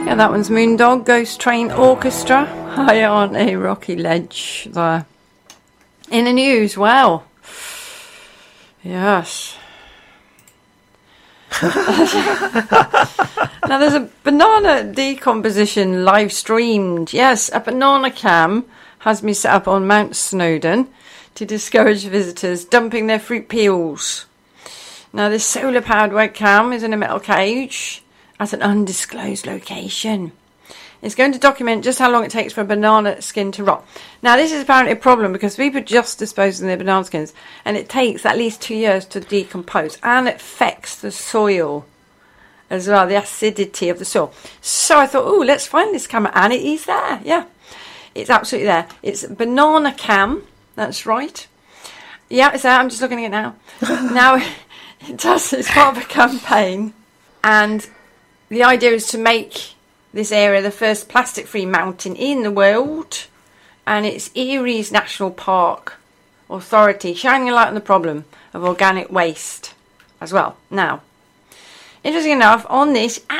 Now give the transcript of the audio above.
Yeah, that one's Moondog Ghost Train Orchestra. High on a rocky ledge there. In the news, wow. Yes. Now there's a banana decomposition live streamed. Yes, a banana cam has been set up on Mount Snowdon to discourage visitors dumping their fruit peels. Now this solar powered webcam is in a metal cage at an undisclosed location. It's going to document just how long it takes for a banana skin to rot. Now this is apparently a problem because people just disposing their banana skins and it takes at least 2 years to decompose, and it affects the soil as well, the acidity of the soil. So I thought, oh, let's find this camera, and it is there. Yeah, it's absolutely there. It's Banana Cam, that's right. Yeah, it's there. I'm just looking at it now. Now it's part of a campaign, and the idea is to make this area the first plastic-free mountain in the world, and it's Erie's National Park Authority shining a light on the problem of organic waste as well. Now, interesting enough, on this